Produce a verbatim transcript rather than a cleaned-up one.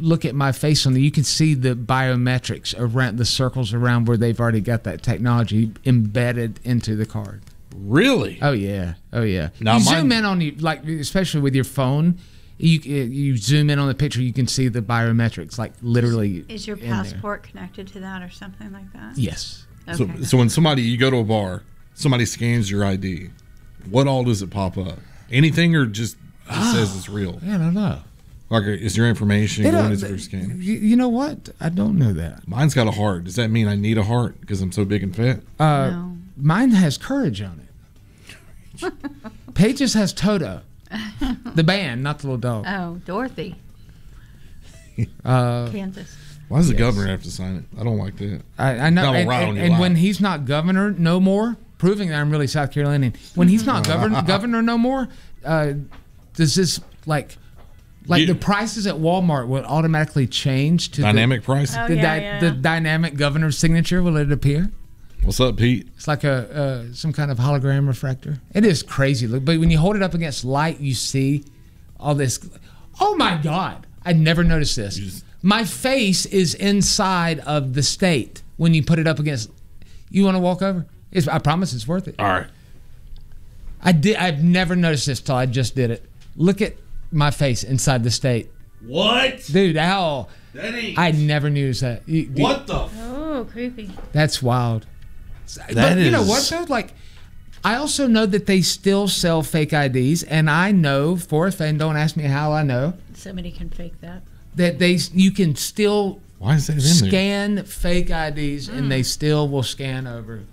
look at my face on there, you can see the biometrics around the circles around where they've already got that technology embedded into the card. Really? Oh yeah, oh yeah. Now you mine- zoom in on you, like especially with your phone. You you zoom in on the picture, you can see the biometrics, like literally. Is your in there. passport connected to that or something like that? Yes. So, Okay. so when somebody you go to a bar, somebody scans your I D, what all does it pop up? Anything or just it says it's real? Yeah, I don't know. Like, is your information They going don't- into their scan? You, you know what? I don't know that. Mine's got a heart. Does that mean I need a heart because I'm so big and fat? Uh, No. Mine has Courage on it. Paige's has Toto, the band, not the little dog. Oh, Dorothy, Uh, Kansas. Why does the Yes. governor have to sign it? I don't like that. I, I know, That'll and, ride on and, your and lap. when he's not governor no more, proving that I'm really South Carolinian. When he's not govern, governor no more, uh, does this like, like You- the prices at Walmart will automatically change to Dynamic price. Oh, the, the, yeah, di- yeah. the dynamic governor's signature? Will it appear? What's up, Pete? It's like a uh, some kind of hologram refractor. It is crazy, look, but when you hold it up against light, you see all this. Oh my God! I'd never noticed this. just- My face is inside of the state when you put it up against. You want to walk over? It's, I promise it's worth it. All right. I did. I've never noticed this till I just did it. Look at my face inside the state, What? dude. How That ain't. I never knew that. You- you- what the? F- Oh, creepy. That's wild. That but you know is- what though? Like, I also know that they still sell fake I Ds, and I know for a fact. And don't ask me how I know Somebody can fake that. that they you can still Why is that in there? scan fake I Ds, and they still will scan over